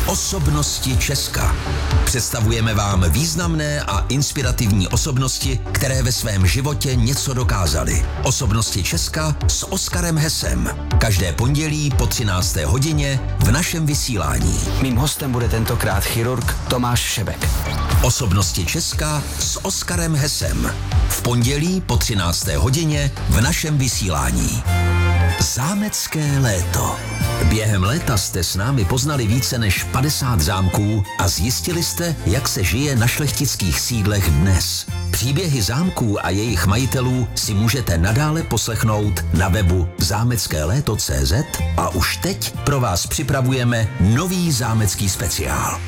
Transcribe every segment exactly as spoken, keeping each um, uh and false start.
Osobnosti Česka. Představujeme vám významné a inspirativní osobnosti, které ve svém životě něco dokázaly. Osobnosti Česka s Oskarem Hesem. Každé pondělí po třinácté hodině v našem vysílání. Mým hostem bude tentokrát chirurg Tomáš Šebek. Osobnosti Česka s Oskarem Hesem. V pondělí po třinácté hodině v našem vysílání. Zámecké léto. Během léta jste s námi poznali více než padesát zámků a zjistili jste, jak se žije na šlechtických sídlech dnes. Příběhy zámků a jejich majitelů si můžete nadále poslechnout na webu zámecké léto tečka cé zet a už teď pro vás připravujeme nový zámecký speciál.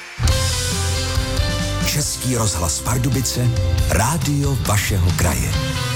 Český rozhlas Pardubice, rádio vašeho kraje.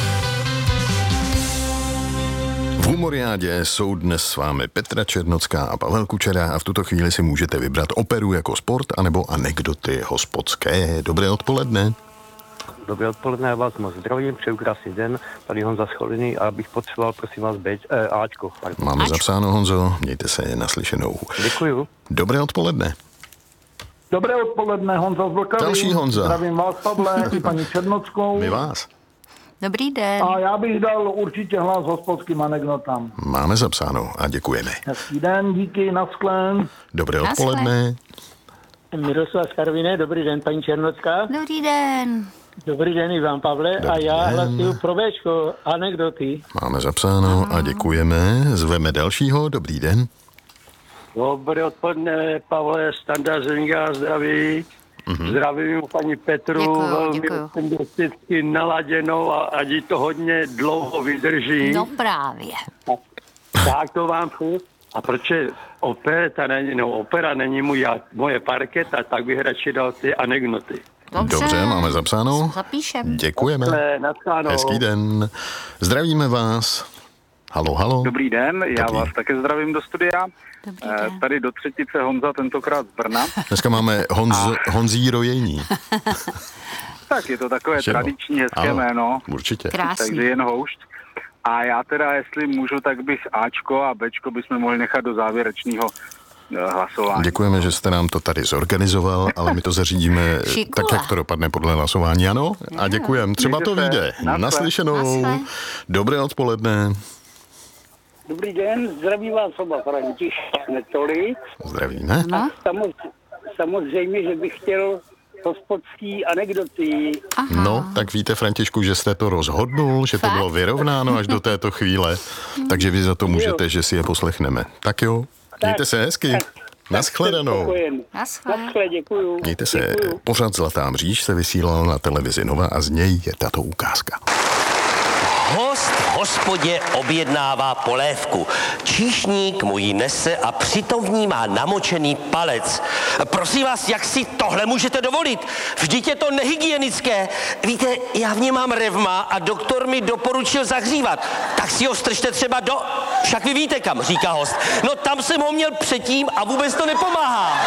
V Humoriádě jsou dnes s vámi Petra Černocká a Pavel Kučera a v tuto chvíli si můžete vybrat operu jako sport anebo anekdoty hospodské. Dobré odpoledne. Dobré odpoledne, já vás moc zdravím, přeju krásný den, tady Honza Scholený a bych potřeboval, prosím vás, být eh, Ačko. Pardon. Máme Ačko. zapsáno, Honzo, mějte se naslyšenou. Děkuju. Dobré odpoledne. Dobré odpoledne, Honza z Vlkavy. Další Honza. Zdravím vás, Pavle, i paní Černockou. My vás. Dobrý den. A já bych dal určitě hlas hospodským anekdotám. Máme zapsáno a děkujeme. Hezký den, díky, naschlen. Dobré Naschle. odpoledne. Miroslav z Karviné, dobrý den, paní Černocká. Dobrý den. Dobrý den i vám, Pavle. Dobrý a já den. hlasuju pro Bčko, anekdoty. Máme zapsáno a děkujeme. Zveme dalšího. Dobrý den. Dobré odpoledne, Pavle, Standa Zeníka, zdraví. Mm-hmm. Zdravím paní Petru, Děkuju, velmi děkuju. optimisticky naladěnou a ať jí to hodně dlouho vydrží. No právě. Tak to vám přeju. A proč je opera, není, no, opera není můj, moje parketa, tak bych radši dal ty anekdoty. Dobře, Dobře, máme zapsáno. Zapíšem. Děkujeme. Ne, naschledanou. Hezký den. Zdravíme vás. Halo, halo. Dobrý den, já Dobrý. vás také zdravím do studia. Dobrý Eh, den. Tady do třetice Honza, tentokrát z Brna. Dneska máme Honz, Honzí rojení. Tak je to takové Že jo? tradiční, hezké Ano, jméno, určitě. Krásný. takže jen houšť. A já teda, jestli můžu, tak bych Ačko a Bčko bychom mohli nechat do závěrečného eh, hlasování. Děkujeme, že jste nám to tady zorganizoval, ale my to zařídíme Šikula. tak, jak to dopadne podle hlasování, ano? A děkujeme. Třeba to Mějte se. vyjde. Naschle. Naslyšenou. Naschle. Dobré odpoledne. Dobrý den, zdraví vás oba František Netoli. Zdravíme. No, Samoz- samozřejmě, že bych chtěl hospodský anekdoty. aha. No, tak víte, Františku, že jste to rozhodnul, že to Fakt? bylo vyrovnáno až do této chvíle. Takže vy za to můžete, že si je poslechneme. Tak jo, mějte se hezky. Naschledanou. Spokojen. Naschle. Naschle, děkuju. Mějte se. Děkuju. Pořad Zlatá mříž se vysílal na televizi Nova a z něj je tato ukázka. Host v hospodě objednává polévku. Číšník mu ji nese a přitom v ní má namočený palec. Prosím vás, jak si tohle můžete dovolit? Vždyť je to nehygienické. Víte, já v něm mám revma a doktor mi doporučil zahřívat. Tak si ho stržte třeba do... Však vy víte kam, říká host. No tam jsem ho měl předtím a vůbec to nepomáhá.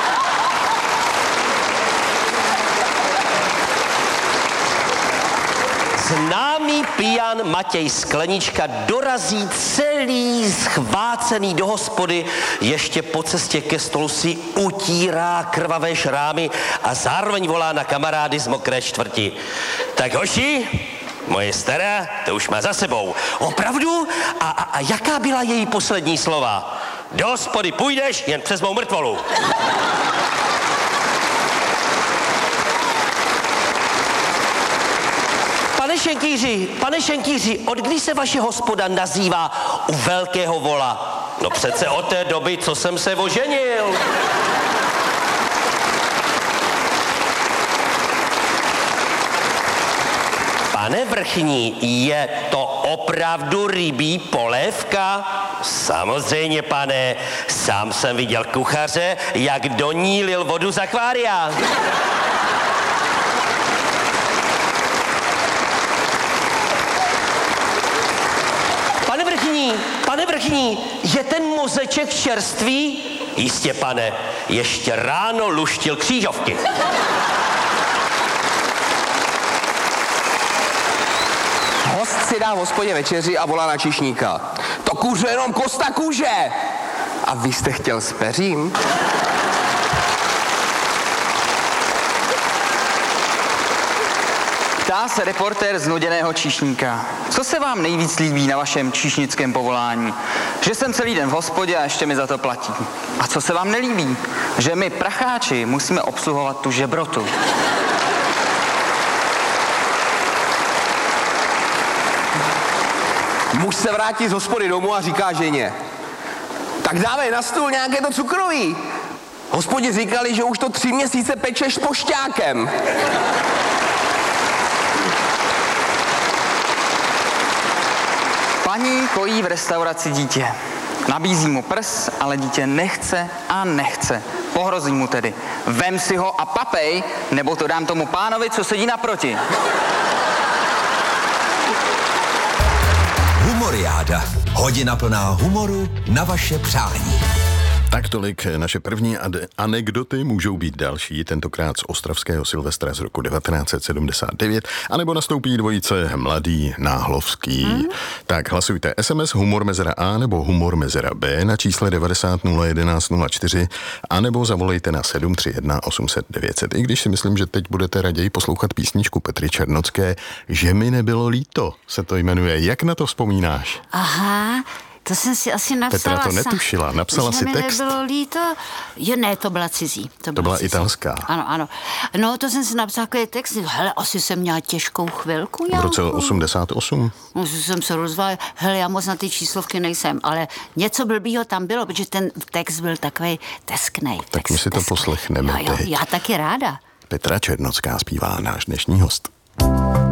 Známý pijan Matěj Sklenička dorazí celý schvácený do hospody, ještě po cestě ke stolu si utírá krvavé šrámy a zároveň volá na kamarády z mokré čtvrti. Tak hoši, moje stará, to už má za sebou. Opravdu? A, a, a jaká byla její poslední slova? Do hospody půjdeš jen přes mou mrtvolu. Pane Šenkýři, pane Šenkýři, od kdy se vaše hospoda nazývá u velkého vola? No přece od té doby, co jsem se oženil. Pane vrchní, je to opravdu rybí polévka? Samozřejmě, pane. Sám jsem viděl kuchaře, jak do ní lil vodu z akvária. Pane vrchní, pane vrchní, je ten mozeček čerstvý? Jistě, pane, ještě ráno luštil křížovky. Host si dá v hospodě večeři a volá na číšníka. To kuře jenom kosta kůže. A vy jste chtěl s peřím? Ptá se reportér znuděného číšníka. Co se vám nejvíc líbí na vašem číšnickém povolání? Že jsem celý den v hospodě a ještě mi za to platí. A co se vám nelíbí? Že my, pracháči, musíme obsluhovat tu žebrotu. Muž se vrátí z hospody domů a říká ženě: tak dávej na stůl nějaké to cukroví. Hospodě říkali, že už to tři měsíce pečeš s pošťákem. Paní kojí v restauraci dítě. Nabízí mu prs, ale dítě nechce a nechce. Pohrozí mu tedy: vem si ho a papej, nebo to dám tomu pánovi, co sedí naproti. Humoriáda. Hodina plná humoru na vaše přání. Tak tolik naše první ad- anekdoty, můžou být další, tentokrát z ostravského Silvestra z roku devatenáct set sedmdesát devět, anebo nastoupí dvojice Mladý Náhlovský. Hmm. Tak hlasujte es em es humor mezera A nebo humor mezera B na čísle devadesát nula jedenáct nula čtyři, anebo zavolejte na sedm tři jedna osm set devět set. I když si myslím, že teď budete raději poslouchat písničku Petry Černocké Že mi nebylo líto, se to jmenuje. Jak na to vzpomínáš? Aha, to jsem si asi napsala. Petra to netušila, napsala si text. Že mi nebylo líto. Jo, ne, to byla cizí. To byla, to byla cizí. italská. Ano, ano. No, to jsem si napsala takový text. Hele, asi jsem měla těžkou chvilku. V roce osmdesát osm. No, jsem se rozvala. Hele, já moc na ty číslovky nejsem, ale něco blbýho tam bylo, protože ten text byl takový tesknej. Tak my si to poslechneme. Jo, jo, já taky ráda. Petra Černocká zpívá, náš dnešní host.